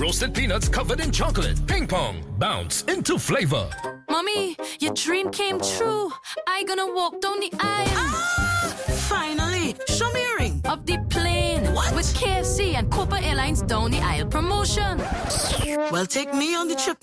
Roasted peanuts covered in chocolate. Ping pong. Bounce into flavor. Mommy, your dream came true. I gonna walk down the aisle. Finally, show me a ring. Up the plane. What? With KFC and Copa Airlines down the aisle promotion. Well, take me on the trip